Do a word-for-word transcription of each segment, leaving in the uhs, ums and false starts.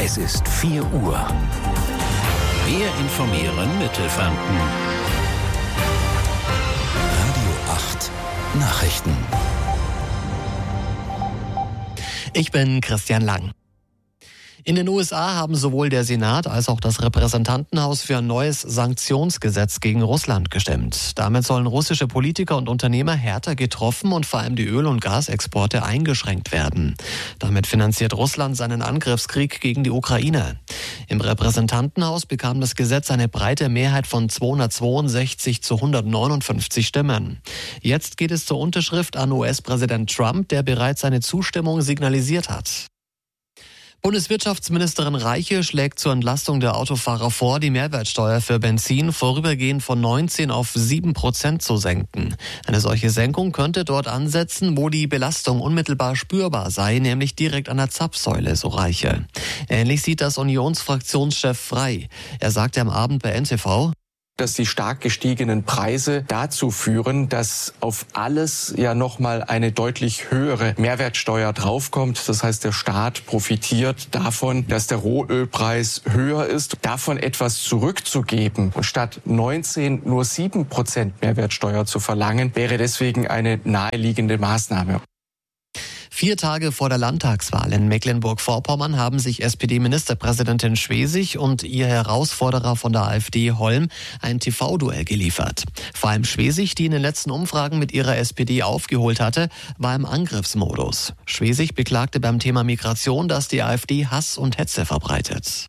Es ist vier Uhr. Wir informieren Mittelfranken. Radio acht Nachrichten. Ich bin Christian Lang. In den U S A haben sowohl der Senat als auch das Repräsentantenhaus für ein neues Sanktionsgesetz gegen Russland gestimmt. Damit sollen russische Politiker und Unternehmer härter getroffen und vor allem die Öl- und Gasexporte eingeschränkt werden. Damit finanziert Russland seinen Angriffskrieg gegen die Ukraine. Im Repräsentantenhaus bekam das Gesetz eine breite Mehrheit von zweihundertzweiundsechzig zu hundertneunundfünfzig Stimmen. Jetzt geht es zur Unterschrift an U S-Präsident Trump, der bereits seine Zustimmung signalisiert hat. Bundeswirtschaftsministerin Reiche schlägt zur Entlastung der Autofahrer vor, die Mehrwertsteuer für Benzin vorübergehend von neunzehn auf sieben Prozent zu senken. Eine solche Senkung könnte dort ansetzen, wo die Belastung unmittelbar spürbar sei, nämlich direkt an der Zapfsäule, so Reiche. Ähnlich sieht das Unionsfraktionschef Frey. Er sagte am Abend bei N T V, dass die stark gestiegenen Preise dazu führen, dass auf alles ja nochmal eine deutlich höhere Mehrwertsteuer draufkommt. Das heißt, der Staat profitiert davon, dass der Rohölpreis höher ist. Davon etwas zurückzugeben und statt neunzehn nur sieben Prozent Mehrwertsteuer zu verlangen, wäre deswegen eine naheliegende Maßnahme. Vier Tage vor der Landtagswahl in Mecklenburg-Vorpommern haben sich S P D-Ministerpräsidentin Schwesig und ihr Herausforderer von der AfD Holm ein T V-Duell geliefert. Vor allem Schwesig, die in den letzten Umfragen mit ihrer S P D aufgeholt hatte, war im Angriffsmodus. Schwesig beklagte beim Thema Migration, dass die AfD Hass und Hetze verbreitet.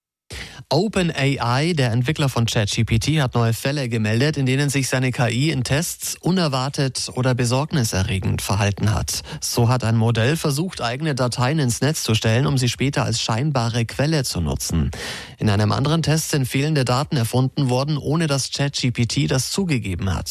OpenAI, der Entwickler von ChatGPT, hat neue Fälle gemeldet, in denen sich seine K I in Tests unerwartet oder besorgniserregend verhalten hat. So hat ein Modell versucht, eigene Dateien ins Netz zu stellen, um sie später als scheinbare Quelle zu nutzen. In einem anderen Test sind fehlende Daten erfunden worden, ohne dass ChatGPT das zugegeben hat.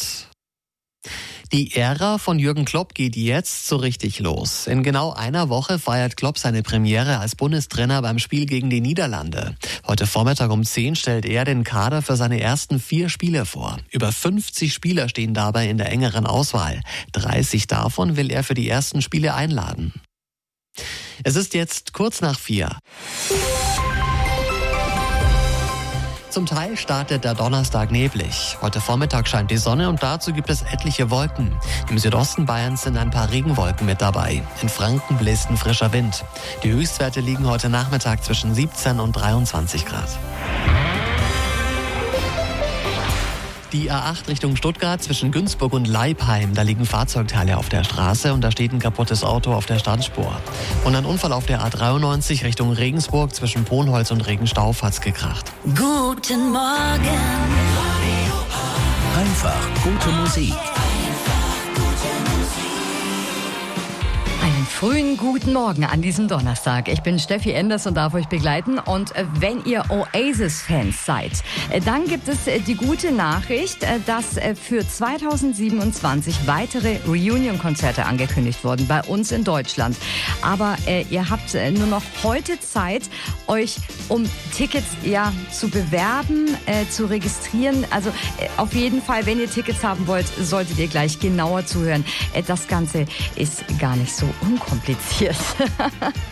Die Ära von Jürgen Klopp geht jetzt so richtig los. In genau einer Woche feiert Klopp seine Premiere als Bundestrainer beim Spiel gegen die Niederlande. Heute Vormittag um zehn stellt er den Kader für seine ersten vier Spiele vor. Über fünfzig Spieler stehen dabei in der engeren Auswahl. dreißig davon will er für die ersten Spiele einladen. Es ist jetzt kurz nach vier. Zum Teil startet der Donnerstag neblig. Heute Vormittag scheint die Sonne und dazu gibt es etliche Wolken. Im Südosten Bayerns sind ein paar Regenwolken mit dabei. In Franken bläst ein frischer Wind. Die Höchstwerte liegen heute Nachmittag zwischen siebzehn und dreiundzwanzig Grad. Die A acht Richtung Stuttgart zwischen Günzburg und Leipheim, da liegen Fahrzeugteile auf der Straße und da steht ein kaputtes Auto auf der Standspur. Und ein Unfall auf der A dreiundneunzig Richtung Regensburg zwischen Ponholz und Regenstauf hat's gekracht. Guten Morgen. Einfach gute Musik. Einen frühen guten Morgen an diesem Donnerstag. Ich bin Steffi Enders und darf euch begleiten. Und äh, wenn ihr Oasis-Fans seid, äh, dann gibt es äh, die gute Nachricht, äh, dass äh, für zweitausendsiebenundzwanzig weitere Reunion-Konzerte angekündigt wurden bei uns in Deutschland. Aber äh, ihr habt äh, nur noch heute Zeit, euch um Tickets ja zu bewerben, äh, zu registrieren. Also äh, auf jeden Fall, wenn ihr Tickets haben wollt, solltet ihr gleich genauer zuhören. Äh, das Ganze ist gar nicht so unkompliziert.